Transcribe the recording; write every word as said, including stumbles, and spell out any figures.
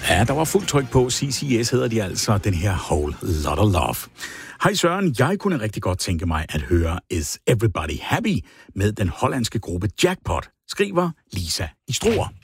Ja, der var fuldt tryk på. C C S hedder de altså, den her Whole Lotta Love. Hej Søren, jeg kunne rigtig godt tænke mig at høre Is Everybody Happy med den hollandske gruppe Jackpot, skriver Lisa i Struer.